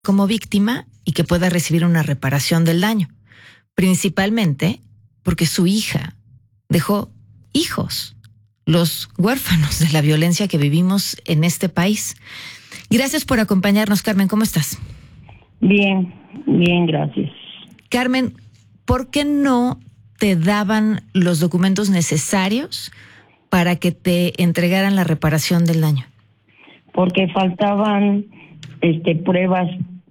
como víctima y que pueda recibir una reparación del daño, principalmente porque su hija dejó hijos, los huérfanos de la violencia que vivimos en este país. Gracias por acompañarnos, Carmen. ¿Cómo estás? Bien, bien, gracias. Carmen, ¿por qué no te daban los documentos necesarios para que te entregaran la reparación del daño? Porque faltaban pruebas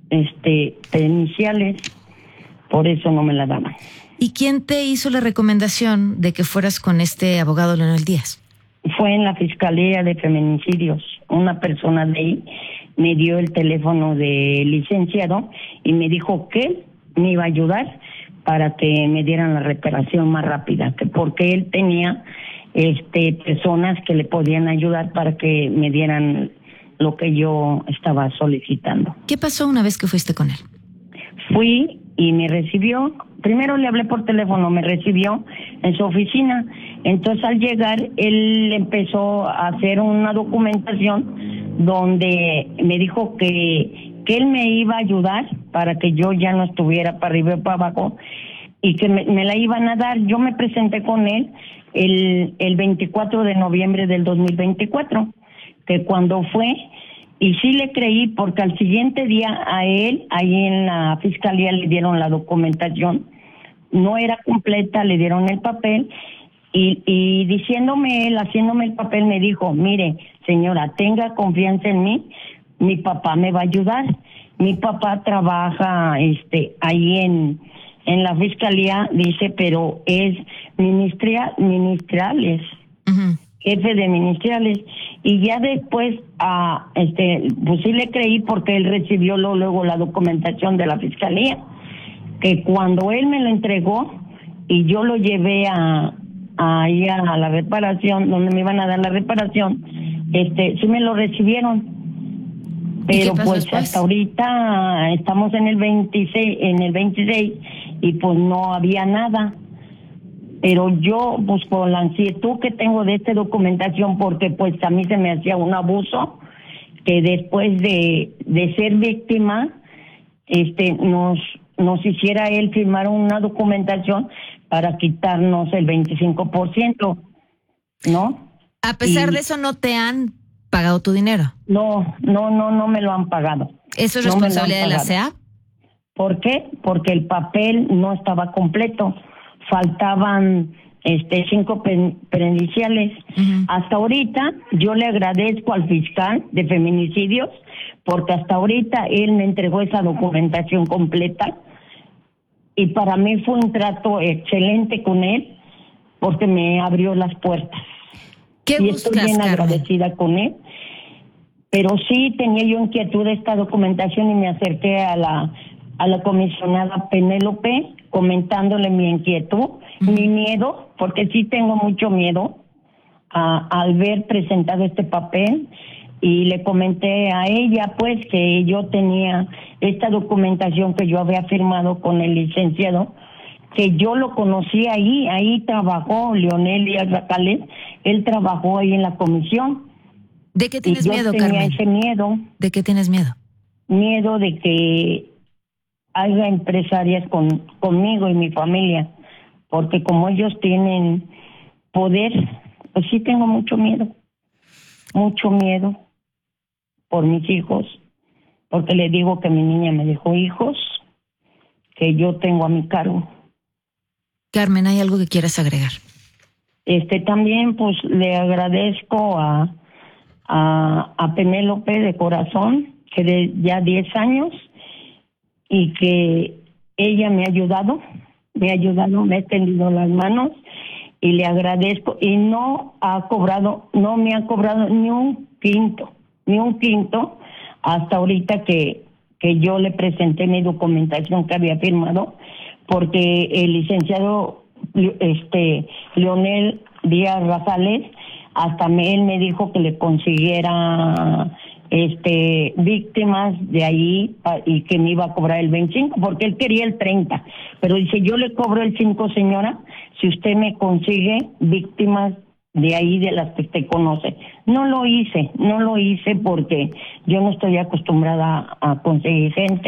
iniciales, por eso no me la daban. ¿Y quién te hizo la recomendación de que fueras con este abogado Leonel Díaz? Fue en la Fiscalía de Feminicidios. Una persona de ahí me dio el teléfono del licenciado y me dijo que él me iba a ayudar para que me dieran la reparación más rápida, que porque él tenía personas que le podían ayudar para que me dieran lo que yo estaba solicitando. ¿Qué pasó una vez que fuiste con él? Fui y me recibió. Primero le hablé por teléfono, me recibió en su oficina. Entonces al llegar él empezó a hacer una documentación donde me dijo que él me iba a ayudar para que yo ya no estuviera para arriba y para abajo y que me la iban a dar. Yo me presenté con él el 24 de noviembre del 2024, que cuando fue, y sí le creí porque al siguiente día a él, ahí en la fiscalía le dieron la documentación, no era completa, le dieron el papel y diciéndome él, haciéndome el papel, me dijo, mire señora, tenga confianza en mí, mi papá me va a ayudar. Mi papá trabaja ahí en la fiscalía, dice, pero es ministeriales. Uh-huh. Jefe de ministeriales, y ya después pues sí le creí porque él recibió luego la documentación de la fiscalía, que cuando él me lo entregó y yo lo llevé a la reparación, donde me iban a dar la reparación, sí me lo recibieron, pero pues después? Hasta ahorita estamos en el 26 y pues no había nada. Pero yo, pues con la ansiedad que tengo de esta documentación, porque pues a mí se me hacía un abuso, que después de ser víctima, nos hiciera él firmar una documentación para quitarnos el 25%, ¿no? A pesar de eso, ¿no te han pagado tu dinero? No me lo han pagado. ¿Eso es responsabilidad de la CEA? ¿Por qué? Porque el papel no estaba completo. Faltaban 5 periciales. Uh-huh. Hasta ahorita yo le agradezco al fiscal de feminicidios porque hasta ahorita él me entregó esa documentación completa y para mí fue un trato excelente con él porque me abrió las puertas. ¿Qué y buscas, estoy bien Carmen? Agradecida con él. Pero sí tenía yo inquietud de esta documentación y me acerqué a la comisionada Penélope comentándole mi inquietud, mi miedo, porque sí tengo mucho miedo al ver presentado este papel, y le comenté a ella pues que yo tenía esta documentación que yo había firmado con el licenciado, que yo lo conocí ahí trabajó Leonel Díaz Racales, él trabajó ahí en la comisión. ¿De qué tienes miedo, Carmen? Carmen? Ese miedo. ¿De qué tienes miedo? Miedo de que haya empresarias conmigo y mi familia, porque como ellos tienen poder, pues sí tengo mucho miedo por mis hijos, porque le digo que mi niña me dejó hijos que yo tengo a mi cargo. Carmen, ¿hay algo que quieras agregar? También pues le agradezco a Penélope de corazón, que de ya 10 años, y que ella me ha ayudado, me ha extendido las manos y le agradezco, y no me ha cobrado ni un quinto hasta ahorita que yo le presenté mi documentación que había firmado, porque el licenciado Leonel Díaz Rosales hasta él me dijo que le consiguiera víctimas de ahí y que me iba a cobrar el 25 porque él quería el 30, pero dice, yo le cobro el 5, señora, si usted me consigue víctimas de ahí de las que usted conoce. No lo hice porque yo no estoy acostumbrada a conseguir gente.